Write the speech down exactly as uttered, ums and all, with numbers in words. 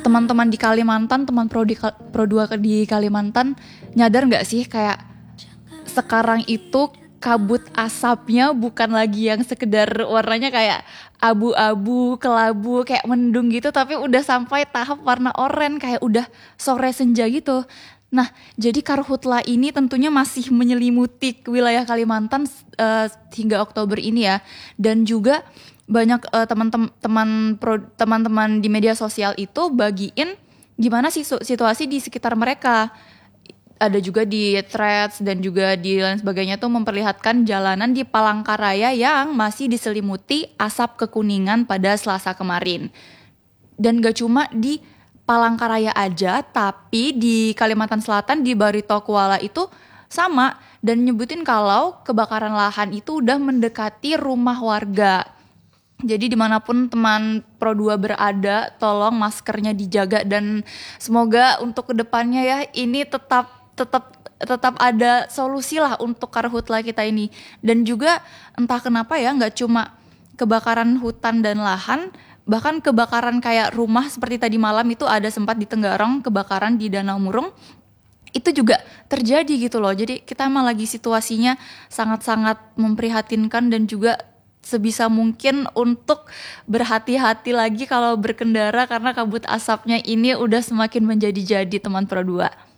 teman-teman di Kalimantan, teman pro di pro dua di Kalimantan nyadar nggak sih kayak sekarang itu kabut asapnya bukan lagi yang sekedar warnanya kayak abu-abu, kelabu, kayak mendung gitu, tapi udah sampai tahap warna oranye kayak udah sore senja gitu. Nah, jadi karhutla ini tentunya masih menyelimuti wilayah Kalimantan uh, hingga Oktober ini ya, dan juga banyak uh, teman-teman teman-teman di media sosial itu bagiin gimana sih situasi di sekitar mereka. Ada juga di Threads dan juga di lain sebagainya tuh memperlihatkan jalanan di Palangkaraya yang masih diselimuti asap kekuningan pada Selasa kemarin. Dan gak cuma di Palangkaraya aja, tapi di Kalimantan Selatan di Barito Kuala itu sama, dan nyebutin kalau kebakaran lahan itu udah mendekati rumah warga. Jadi dimanapun teman Pro dua berada, tolong maskernya dijaga dan semoga untuk kedepannya ya ini tetap tetap tetap ada solusi lah untuk karhutla kita ini. Dan juga entah kenapa ya nggak cuma kebakaran hutan dan lahan, bahkan kebakaran kayak rumah seperti tadi malam itu ada sempat di Tenggarong, kebakaran di Danau Murung itu juga terjadi gitu loh. Jadi kita emang lagi situasinya sangat-sangat memprihatinkan, dan juga sebisa mungkin untuk berhati-hati lagi kalau berkendara karena kabut asapnya ini udah semakin menjadi-jadi teman Pro dua.